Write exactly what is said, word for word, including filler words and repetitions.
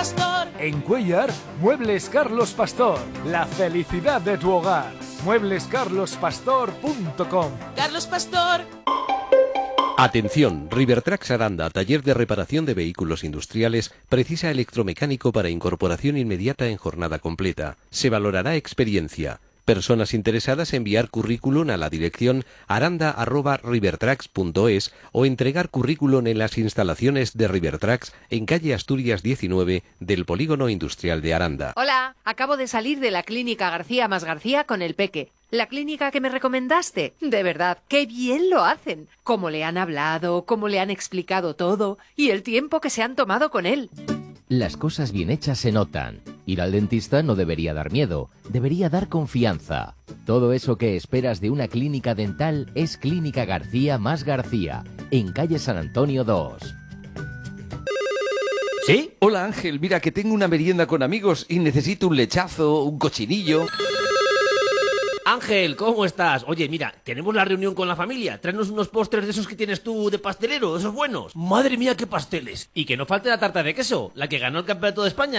Pastor. En Cuéllar, Muebles Carlos Pastor. La felicidad de tu hogar. muebles carlos pastor punto com. Carlos Pastor. Atención, Rivertrax Aranda, taller de reparación de vehículos industriales, precisa electromecánico para incorporación inmediata en jornada completa. Se valorará experiencia. Personas interesadas enviar currículum a la dirección aranda arroba rivertrax punto es o entregar currículum en las instalaciones de Rivertrax en calle Asturias diecinueve del Polígono Industrial de Aranda. Hola, acabo de salir de la clínica García más García con el Peque. La clínica que me recomendaste. De verdad, qué bien lo hacen. Cómo le han hablado, cómo le han explicado todo y el tiempo que se han tomado con él. Las cosas bien hechas se notan. Ir al dentista no debería dar miedo, debería dar confianza. Todo eso que esperas de una clínica dental es Clínica García más García, en calle San Antonio dos. ¿Sí? Hola Ángel, mira que tengo una merienda con amigos y necesito un lechazo, un cochinillo. Ángel, ¿cómo estás? Oye, mira, tenemos la reunión con la familia. Tráenos unos postres de esos que tienes tú de pastelero, esos buenos. Madre mía, qué pasteles. Y que no falte la tarta de queso, la que ganó el campeonato de España.